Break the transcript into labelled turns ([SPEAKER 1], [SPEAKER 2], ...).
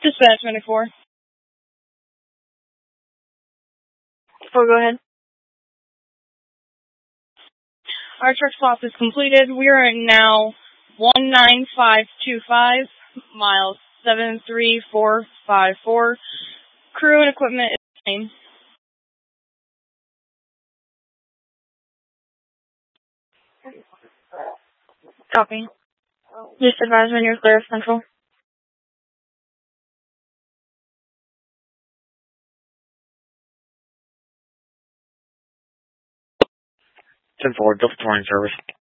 [SPEAKER 1] Dispatch 94.
[SPEAKER 2] Oh, go ahead.
[SPEAKER 1] Our truck swap is completed. We are now 19525, miles 73454. Crew and equipment is the same.
[SPEAKER 2] Copy. Just advise when you're clear of Central.
[SPEAKER 3] 10-4, Delta Touring Service.